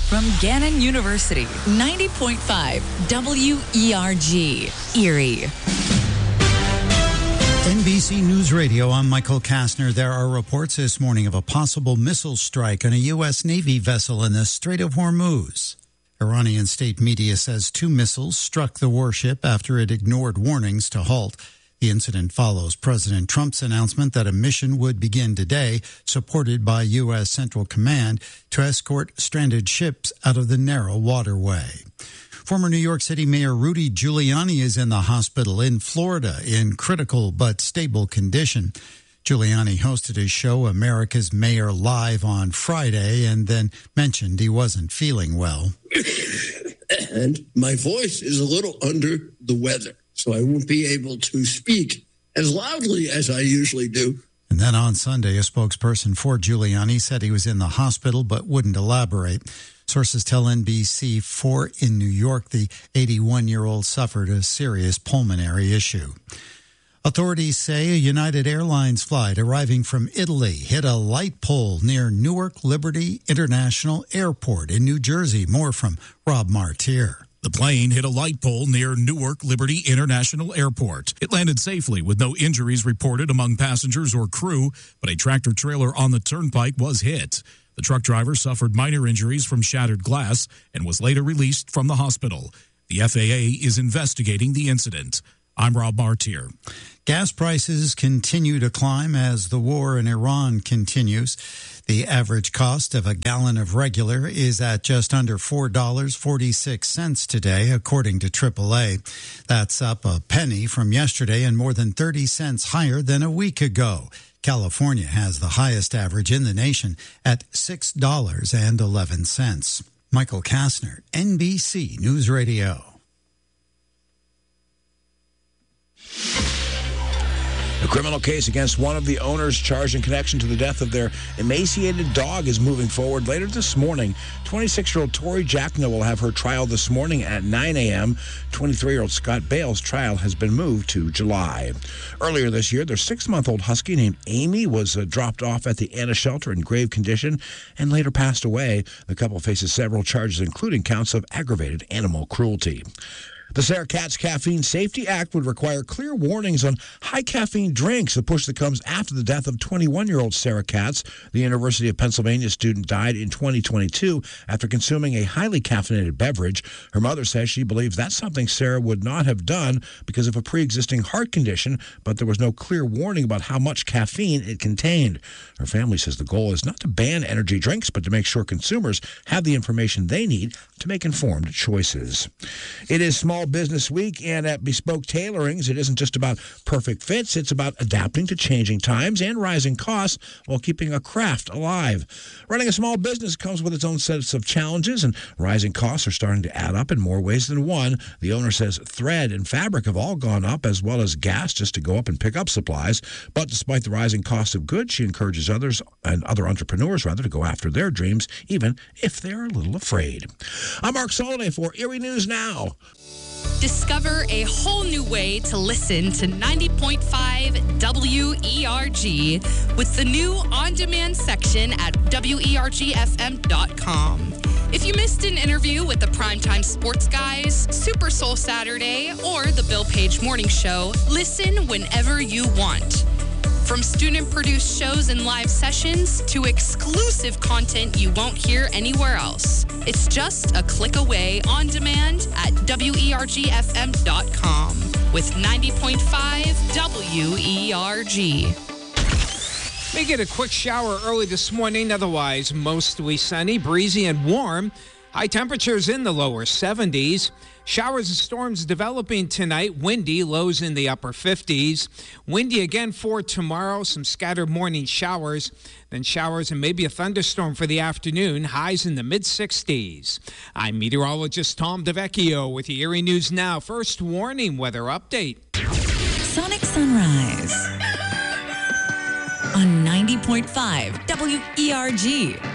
from Gannon University, 90.5 WERG, Erie. NBC News Radio, I'm Michael Kastner. There are reports this morning of a possible missile strike on a U.S. Navy vessel in the Strait of Hormuz. Iranian state media says 2 missiles struck the warship after it ignored warnings to halt. The incident follows President Trump's announcement that a mission would begin today, supported by U.S. Central Command, to escort stranded ships out of the narrow waterway. Former New York City Mayor Rudy Giuliani is in the hospital in Florida in critical but stable condition. Giuliani hosted his show America's Mayor Live on Friday and then mentioned he wasn't feeling well. And my voice is a little under the weather, so I won't be able to speak as loudly as I usually do. And then on Sunday, a spokesperson for Giuliani said he was in the hospital but wouldn't elaborate. Sources tell NBC4 in New York the 81-year-old suffered a serious pulmonary issue. Authorities say a United Airlines flight arriving from Italy hit a light pole near Newark Liberty International Airport in New Jersey. More from Rob Martier. The plane hit a light pole near Newark Liberty International Airport. It landed safely with no injuries reported among passengers or crew, but a tractor-trailer on the turnpike was hit. The truck driver suffered minor injuries from shattered glass and was later released from the hospital. The FAA is investigating the incident. I'm Rob Martier. Gas prices continue to climb as the war in Iran continues. The average cost of a gallon of regular is at just under $4.46 today, according to AAA. That's up a penny from yesterday and more than 30 cents higher than a week ago. California has the highest average in the nation at $6.11. Michael Kastner, NBC News Radio. A criminal case against one of the owners charged in connection to the death of their emaciated dog is moving forward later this morning. 26-year-old Tori Jackno will have her trial this morning at 9 a.m. 23-year-old Scott Bale's trial has been moved to July. Earlier this year, their 6-month-old husky named Amy was dropped off at the Anna shelter in grave condition and later passed away. The couple faces several charges, including counts of aggravated animal cruelty. The Sarah Katz Caffeine Safety Act would require clear warnings on high-caffeine drinks, a push that comes after the death of 21-year-old Sarah Katz. The University of Pennsylvania student died in 2022 after consuming a highly caffeinated beverage. Her mother says she believes that's something Sarah would not have done because of a pre-existing heart condition, but there was no clear warning about how much caffeine it contained. Her family says the goal is not to ban energy drinks, but to make sure consumers have the information they need to make informed choices. It is Small Business Week, and at Bespoke Tailorings, it isn't just about perfect fits. It's about adapting to changing times and rising costs while keeping a craft alive. Running a small business comes with its own sets of challenges, and rising costs are starting to add up in more ways than one. The owner says thread and fabric have all gone up, as well as gas just to go up and pick up supplies. But despite the rising cost of goods, she encourages others and other entrepreneurs, rather, to go after their dreams, even if they're a little afraid. I'm Mark Soliday for Erie News Now. Discover a whole new way to listen to 90.5 WERG with the new on-demand section at WERGFM.com. If you missed an interview with the Primetime Sports Guys, Super Soul Saturday, or the Bill Page Morning Show, listen whenever you want. From student-produced shows and live sessions to exclusive content you won't hear anywhere else. It's just a click away on demand at WERGFM.com with 90.5 WERG. May get a quick shower early this morning, otherwise mostly sunny, breezy, and warm. High temperatures in the lower 70s. Showers and storms developing tonight. Windy, lows in the upper 50s. Windy again for tomorrow. Some scattered morning showers. Then showers and maybe a thunderstorm for the afternoon. Highs in the mid-60s. I'm meteorologist Tom DeVecchio with the Erie News Now. First warning weather update. Sonic Sunrise on 90.5 WERG.